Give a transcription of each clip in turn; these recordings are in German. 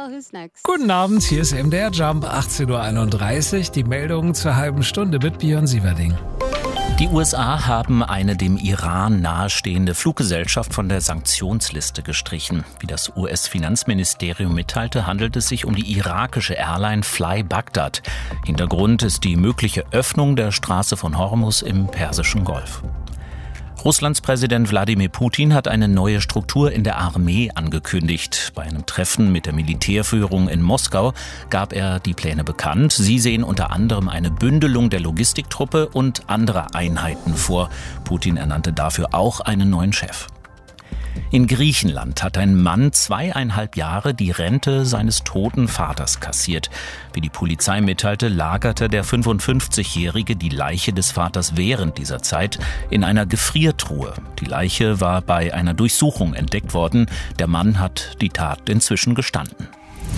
Well, who's next? Guten Abend, hier ist MDR Jump, 18.31 Uhr. Die Meldungen zur halben Stunde mit Björn Sieverding. Die USA haben eine dem Iran nahestehende Fluggesellschaft von der Sanktionsliste gestrichen. Wie das US-Finanzministerium mitteilte, handelt es sich um die irakische Airline Fly Baghdad. Hintergrund ist die mögliche Öffnung der Straße von Hormuz im Persischen Golf. Russlands Präsident Wladimir Putin hat eine neue Struktur in der Armee angekündigt. Bei einem Treffen mit der Militärführung in Moskau gab er die Pläne bekannt. Sie sehen unter anderem eine Bündelung der Logistiktruppe und anderer Einheiten vor. Putin ernannte dafür auch einen neuen Chef. In Griechenland hat ein Mann 2,5 Jahre die Rente seines toten Vaters kassiert. Wie die Polizei mitteilte, lagerte der 55-Jährige die Leiche des Vaters während dieser Zeit in einer Gefriertruhe. Die Leiche war bei einer Durchsuchung entdeckt worden. Der Mann hat die Tat inzwischen gestanden.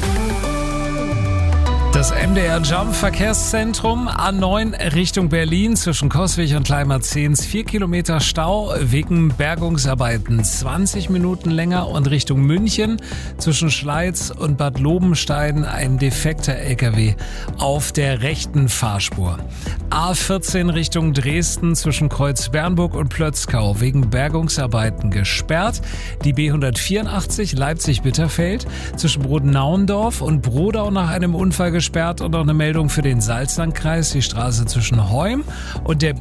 Das MDR Jump Verkehrszentrum A9 Richtung Berlin zwischen Coswig und Leimerzehns 4 Kilometer Stau wegen Bergungsarbeiten, 20 Minuten länger, und Richtung München zwischen Schleiz und Bad Lobenstein ein defekter LKW auf der rechten Fahrspur. A14 Richtung Dresden zwischen Kreuz-Bernburg und Plötzkau wegen Bergungsarbeiten gesperrt. Die B184 Leipzig-Bitterfeld zwischen Brodenauendorf und Brodau nach einem Unfall gesperrt, und noch eine Meldung für den Salzlandkreis, die Straße zwischen Heum und der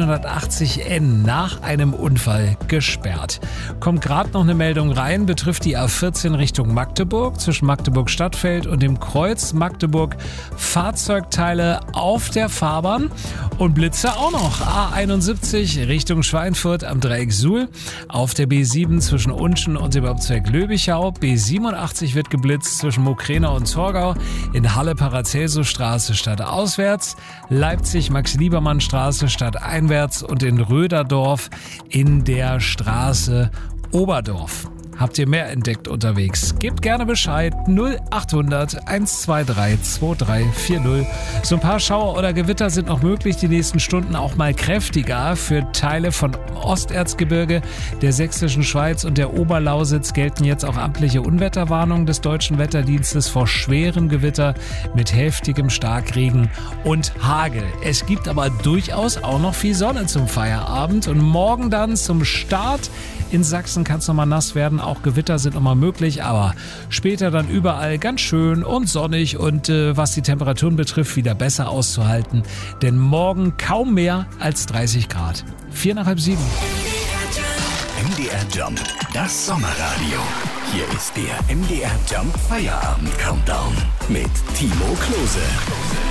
B180N nach einem Unfall gesperrt. Kommt gerade noch eine Meldung rein, betrifft die A14 Richtung Magdeburg zwischen Magdeburg-Stadtfeld und dem Kreuz Magdeburg, Fahrzeugteile auf der Fahrbahn und Blitze auch noch. A71 Richtung Schweinfurt am Dreieck Suhl, auf der B7 zwischen Unschen und dem Abzweig Löbichau, B87 wird geblitzt zwischen Mokrena und Torgau, in Halle Paracelsusstraße stadtauswärts, Leipzig Max-Liebermann-Straße stadteinwärts und in Röderdorf in der Straße Oberdorf. Habt ihr mehr entdeckt unterwegs? Gebt gerne Bescheid. 0800 123 2340. So ein paar Schauer oder Gewitter sind noch möglich. Die nächsten Stunden auch mal kräftiger. Für Teile von Osterzgebirge, der sächsischen Schweiz und der Oberlausitz gelten jetzt auch amtliche Unwetterwarnungen des Deutschen Wetterdienstes vor schwerem Gewitter mit heftigem Starkregen und Hagel. Es gibt aber durchaus auch noch viel Sonne zum Feierabend. Und morgen dann zum Start in Sachsen kann es nochmal nass werden. Auch Gewitter sind nochmal möglich, aber später dann überall ganz schön und sonnig und was die Temperaturen betrifft, wieder besser auszuhalten. Denn morgen kaum mehr als 30 Grad. 6:45. MDR Jump, das Sommerradio. Hier ist der MDR Jump Feierabend Countdown mit Timo Klose.